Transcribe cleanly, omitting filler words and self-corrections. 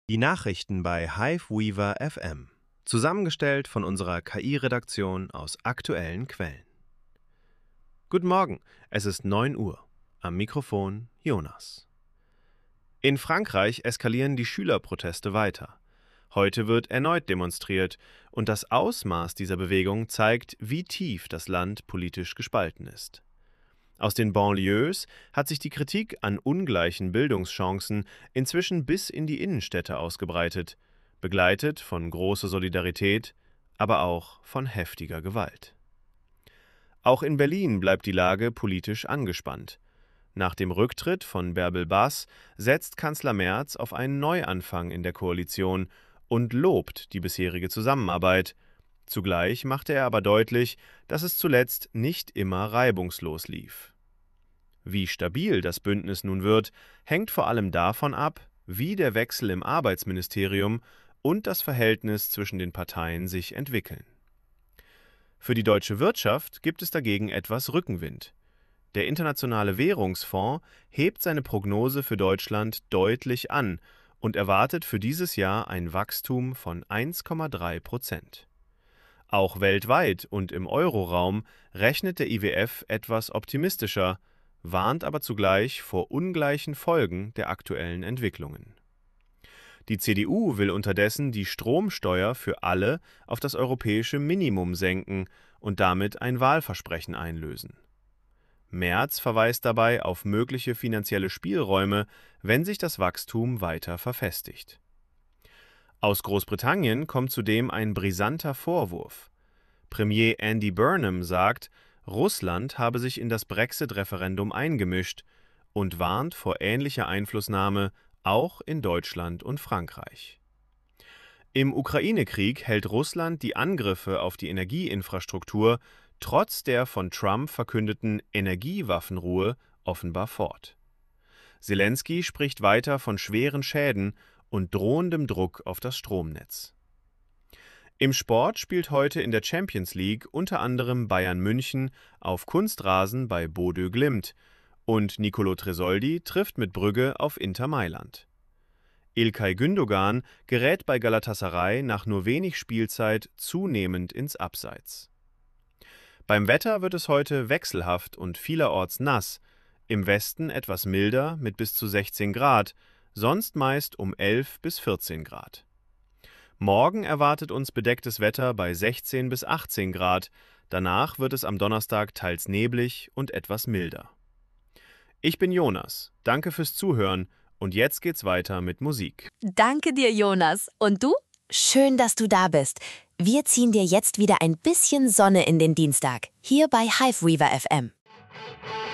Die Nachrichten bei Hiveweaver FM. Zusammengestellt von unserer KI-Redaktion aus aktuellen Quellen. Guten Morgen, es ist 9 Uhr. Am Mikrofon Jonas. In Frankreich eskalieren die Schülerproteste weiter. Heute wird erneut demonstriert und das Ausmaß dieser Bewegung zeigt, wie tief das Land politisch gespalten ist. Aus den Banlieues hat sich die Kritik an ungleichen Bildungschancen inzwischen bis in die Innenstädte ausgebreitet, begleitet von großer Solidarität, aber auch von heftiger Gewalt. Auch in Berlin bleibt die Lage politisch angespannt. Nach dem Rücktritt von Bärbel Bass setzt Kanzler Merz auf einen Neuanfang in der Koalition und lobt die bisherige Zusammenarbeit. Zugleich machte er aber deutlich, dass es zuletzt nicht immer reibungslos lief. Wie stabil das Bündnis nun wird, hängt vor allem davon ab, wie der Wechsel im Arbeitsministerium und das Verhältnis zwischen den Parteien sich entwickeln. Für die deutsche Wirtschaft gibt es dagegen etwas Rückenwind. Der Internationale Währungsfonds hebt seine Prognose für Deutschland deutlich an und erwartet für dieses Jahr ein Wachstum von 1,3%. Auch weltweit und im Euroraum rechnet der IWF etwas optimistischer, warnt aber zugleich vor ungleichen Folgen der aktuellen Entwicklungen. Die CDU will unterdessen die Stromsteuer für alle auf das europäische Minimum senken und damit ein Wahlversprechen einlösen. Merz verweist dabei auf mögliche finanzielle Spielräume, wenn sich das Wachstum weiter verfestigt. Aus Großbritannien kommt zudem ein brisanter Vorwurf. Premier Andy Burnham sagt, Russland habe sich in das Brexit-Referendum eingemischt und warnt vor ähnlicher Einflussnahme auch in Deutschland und Frankreich. Im Ukraine-Krieg hält Russland die Angriffe auf die Energieinfrastruktur trotz der von Trump verkündeten Energiewaffenruhe offenbar fort. Selenskyj spricht weiter von schweren Schäden und drohendem Druck auf das Stromnetz. Im Sport spielt heute in der Champions League unter anderem Bayern München auf Kunstrasen bei Bodø Glimt und Nicolo Tresoldi trifft mit Brügge auf Inter Mailand. İlkay Gündoğan gerät bei Galatasaray nach nur wenig Spielzeit zunehmend ins Abseits. Beim Wetter wird es heute wechselhaft und vielerorts nass, im Westen etwas milder mit bis zu 16 Grad, sonst meist um 11 bis 14 Grad. Morgen erwartet uns bedecktes Wetter bei 16 bis 18 Grad, danach wird es am Donnerstag teils neblig und etwas milder. Ich bin Jonas, danke fürs Zuhören und jetzt geht's weiter mit Musik. Danke dir, Jonas. Und du? Schön, dass du da bist. Wir ziehen dir jetzt wieder ein bisschen Sonne in den Dienstag, hier bei Hiveweaver FM.